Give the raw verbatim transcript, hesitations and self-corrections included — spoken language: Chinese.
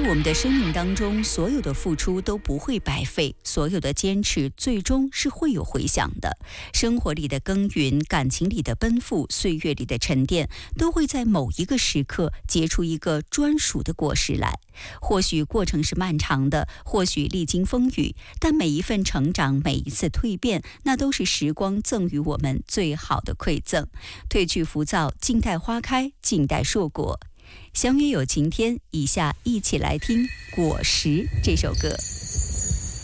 我们的生命当中，所有的付出都不会白费，所有的坚持最终是会有回响的。生活里的耕耘，感情里的奔赴，岁月里的沉淀，都会在某一个时刻结出一个专属的果实来。或许过程是漫长的，或许历经风雨，但每一份成长，每一次蜕变，那都是时光赠予我们最好的馈赠。褪去浮躁，静待花开，静待硕果。相约有晴天，以下一起来听《果实》这首歌。